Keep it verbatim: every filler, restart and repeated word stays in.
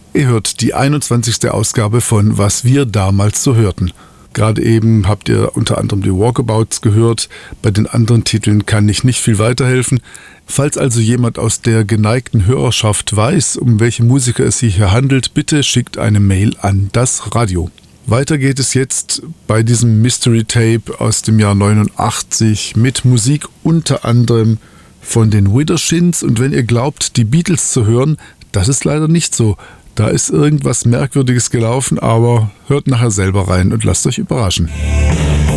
Ihr hört die einundzwanzigste Ausgabe von Was wir damals so hörten. Gerade eben habt ihr unter anderem die Walkabouts gehört. Bei den anderen Titeln kann ich nicht viel weiterhelfen. Falls also jemand aus der geneigten Hörerschaft weiß, um welche Musiker es sich hier handelt, bitte schickt eine Mail an das Radio. Weiter geht es jetzt bei diesem Mystery Tape aus dem Jahr neunundachtzig mit Musik unter anderem von den Widdershins. Und wenn ihr glaubt, die Beatles zu hören, das ist leider nicht so. Da ist irgendwas Merkwürdiges gelaufen, aber hört nachher selber rein und lasst euch überraschen.